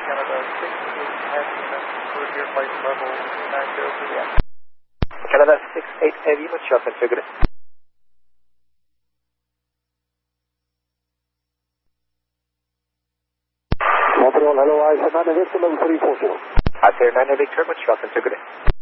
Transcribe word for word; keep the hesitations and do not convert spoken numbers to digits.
Canada six eight Heavy, cruise your flight level nine zero three M. Canada six eight Heavy, mature configured. Montreal, hello, I S A nine Victor, level three four zero. I S A nine Victor, mature configured.